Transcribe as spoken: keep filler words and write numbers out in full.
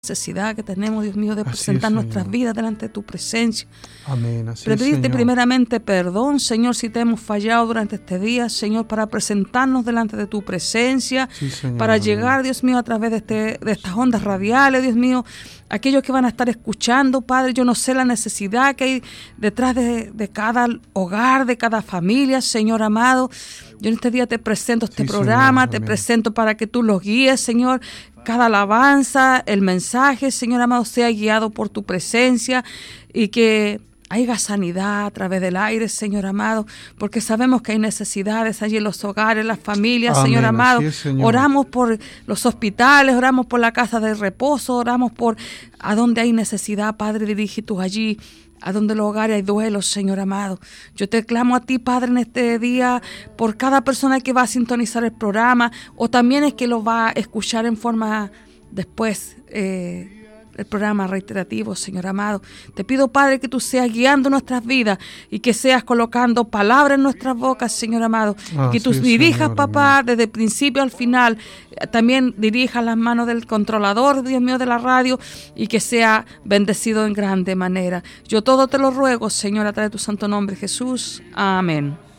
necesidad que tenemos, Dios mío, de Así presentar es, nuestras Señor. vidas delante de tu presencia. Amén. Así es, Pedirte Señor. primeramente perdón, Señor, si te hemos fallado durante este día, Señor, para presentarnos delante de tu presencia, Sí, Señor. para Amén. llegar, Dios mío, a través de, este, de estas ondas radiales, Dios mío, aquellos que van a estar escuchando, Padre, yo no sé la necesidad que hay detrás de, de cada hogar, de cada familia, Señor amado. Yo en este día te presento este Sí, programa, Señor. te Amén. presento para que tú los guíes, Señor. Cada alabanza, el mensaje, Señor amado, sea guiado por tu presencia y que haya sanidad a través del aire, Señor amado, porque sabemos que hay necesidades allí en los hogares, las familias, Amén. Señor amado. Así es, Señor. Oramos por los hospitales, oramos por la casa de reposo, oramos por a donde hay necesidad, Padre, dirige tú allí. A donde los hogares hay duelos, Señor amado. Yo te clamo a ti, Padre, en este día, por cada persona que va a sintonizar el programa, o también es que lo va a escuchar en forma después, eh, el programa reiterativo, Señor amado. Te pido, Padre, que tú seas guiando nuestras vidas y que seas colocando palabras en nuestras bocas, Señor amado. Ah, y que tú sí, dirijas, Señor, papá, amén. desde el principio al final. También dirija las manos del controlador, Dios mío, de la radio, y que sea bendecido en grande manera. Yo todo te lo ruego, Señor, a través de tu santo nombre, Jesús. Amén.